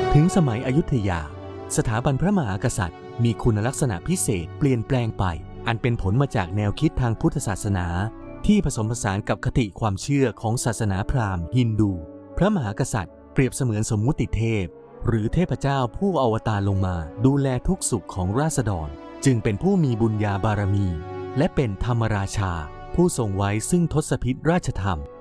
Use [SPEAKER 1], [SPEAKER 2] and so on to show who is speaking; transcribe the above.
[SPEAKER 1] ถึงสมัยอยุธยาสถาบันพระมหากษัตริย์มีคุณลักษณะพิเศษเปลี่ยนแปลงไปอันเป็นผลมาจากแนวคิดทางพุทธศาสนาที่ผสมผสานกับคติความเชื่อของศาสนาพราหมณ์ฮินดูพระมหากษัตริย์เปรียบเสมือนสมมุติเทพหรือเทพเจ้าผู้อวตารลงมาดูแลทุกสุขของราษฎรจึงเป็นผู้มีบุญญาบารมีและเป็นธรรมราชาผู้ทรงไว้ซึ่งทศพิธราชธรรม